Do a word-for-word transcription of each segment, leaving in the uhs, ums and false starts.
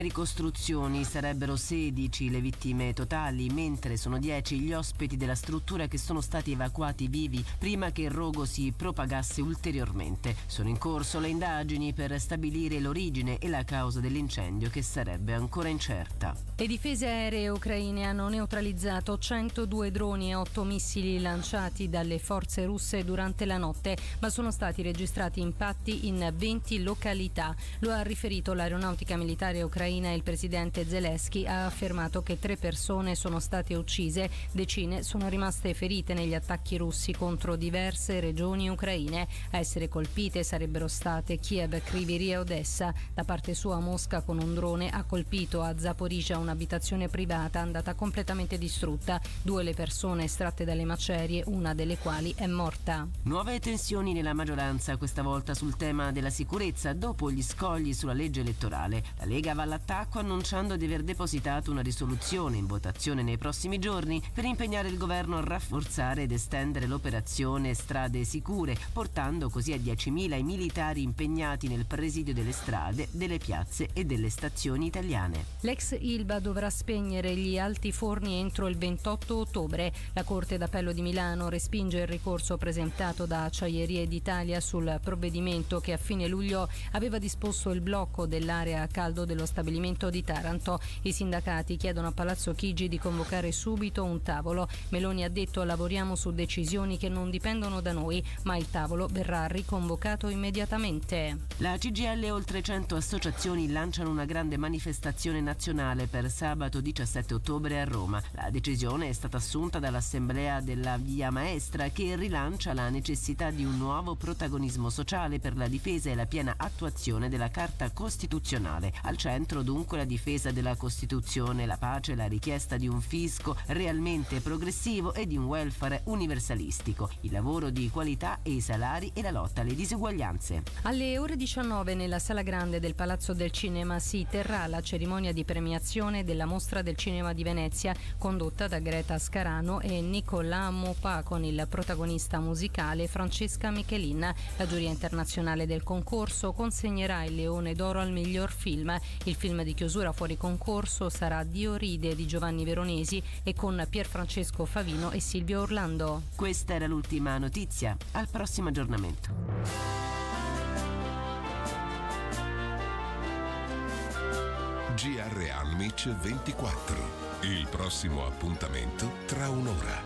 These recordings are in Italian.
Ricostruzioni. Sarebbero sedici le vittime totali, mentre sono dieci gli ospiti della struttura che sono stati evacuati vivi prima che il rogo si propagasse ulteriormente. Sono in corso le indagini per stabilire l'origine e la causa dell'incendio, che sarebbe ancora incerta. Le difese aeree ucraine hanno neutralizzato centodue droni e otto missili lanciati dalle forze russe durante la notte, ma sono stati registrati impatti in venti località. Lo ha riferito l'aeronautica militare ucraina. Il presidente Zelensky ha affermato che tre persone sono state uccise, decine sono rimaste ferite negli attacchi russi contro diverse regioni ucraine. A essere colpite sarebbero state Kiev, Kryvyi Rih e Odessa. Da parte sua Mosca con un drone ha colpito a Zaporizhzhia un'abitazione privata andata completamente distrutta. Due le persone estratte dalle macerie, una delle quali è morta. Nuove tensioni nella maggioranza, questa volta sul tema della sicurezza dopo gli scogli sulla legge elettorale. La Lega va all'attacco annunciando di aver depositato una risoluzione in votazione nei prossimi giorni per impegnare il governo a rafforzare ed estendere l'operazione Strade Sicure, portando così a diecimila i militari impegnati nel presidio delle strade, delle piazze e delle stazioni italiane. L'ex Ilva dovrà spegnere gli altiforni entro il ventotto ottobre. La Corte d'Appello di Milano respinge il ricorso presentato da Acciaierie d'Italia sul provvedimento che a fine luglio aveva disposto il blocco dell'area a caldo dello stabilimento di Taranto. I sindacati chiedono a Palazzo Chigi di convocare subito un tavolo. Meloni ha detto: lavoriamo su decisioni che non dipendono da noi, ma il tavolo verrà riconvocato immediatamente. La C G I L e oltre cento associazioni lanciano una grande manifestazione nazionale per sabato diciassette ottobre a Roma. La decisione è stata assunta dall'Assemblea della Via Maestra, che rilancia la necessità di un nuovo protagonismo sociale per la difesa e la piena attuazione della Carta Costituzionale. Al centro dunque la difesa della Costituzione, la pace, la richiesta di un fisco realmente progressivo e di un welfare universalistico, il lavoro di qualità e i salari e la lotta alle disuguaglianze. Alle ore diciannove nella Sala Grande del Palazzo del Cinema si terrà la cerimonia di premiazione della Mostra del Cinema di Venezia, condotta da Greta Scarano e Nicolas Maupas, con il protagonista musicale Francesca Michelin. La giuria internazionale del concorso consegnerà il Leone d'Oro al miglior film. Il film di chiusura fuori concorso sarà Dioride di Giovanni Veronesi e con Pierfrancesco Favino e Silvio Orlando. Questa era l'ultima notizia. Al prossimo aggiornamento. G R Almic ventiquattro. Il prossimo appuntamento tra un'ora.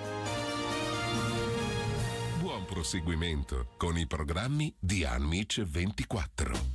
Buon proseguimento con i programmi di Almic ventiquattro.